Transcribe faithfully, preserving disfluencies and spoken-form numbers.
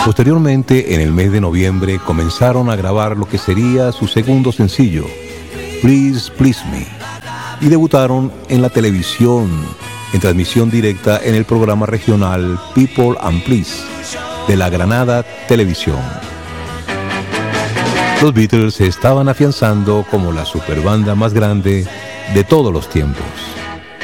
Posteriormente, en el mes de noviembre, comenzaron a grabar lo que sería su segundo sencillo, Please Please Me, y debutaron en la televisión, en transmisión directa en el programa regional People and Please de la Granada Televisión. Los Beatles se estaban afianzando como la superbanda más grande de todos los tiempos.